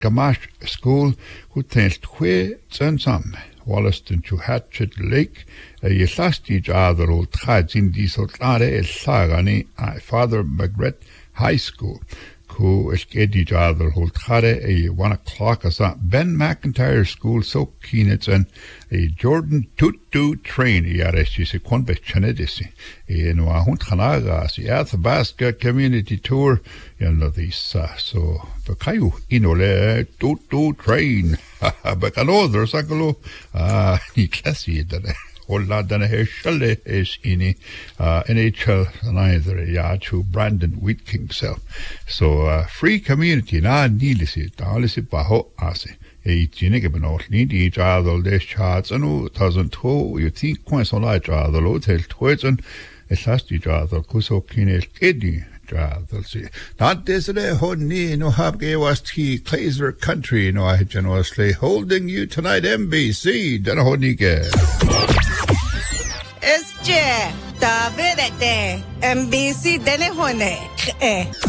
Gamash School, who tens twe sam Wollaston to Hatchet Lake, a lasty other old trads in this otlare el sagani, Father Magret High School, who escaped other old trade a 1 o'clock as Ben McIntyre School so keen it's an a Jordan Tutu train yaresi se konbe chanedisi in wa hunt khanaga si Athabasca community tour this so bakayu inole Tutu train bakano sakalo ni klasi dane Holla dane hershale is ini NHL neither to Brandon Whitking so free community na nilisi talisi baho ase e jinige benot ni jadol des charts anu 2002 you think coins on like jadol hotel twitchen es hast die jadol kuso kinel kedi jadol si not this the honni no habge was tea Kaiser country no I generously holding you tonight MBC dan honike SJ David MBC dene hone